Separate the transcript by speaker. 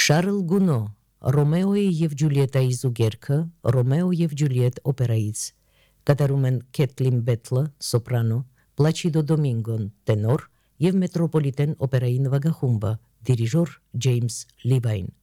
Speaker 1: Շարլ Գունո Ռոմեոյի եւ Ջուլիետայի զուգերքը Ռոմեո եւ Ջուլիետ օպերայից կատարում են Քեթլին Բեթլը սոպրանո, Պլաչիդո Դոմինգոն տենոր եւ Մետրոպոլիտեն օպերայի նվագախումբը դիրիժոր Ջեյմս Լիվայն